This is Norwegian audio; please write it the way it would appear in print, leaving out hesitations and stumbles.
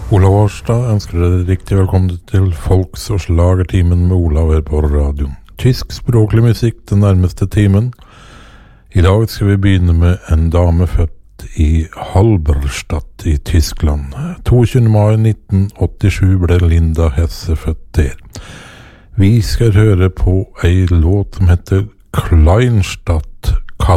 Olav Årstad ønsker dere riktig velkommen til Folks- og slagertimen med Olav her på radioen. Tyskspråklig musikk den nærmeste timen. I dag skal vi begynne med en dame født i Halberstadt i Tyskland. 22. mai 1987 ble Linda Hesse født der. Vi skal høre på ei låt som heter Kleinstadt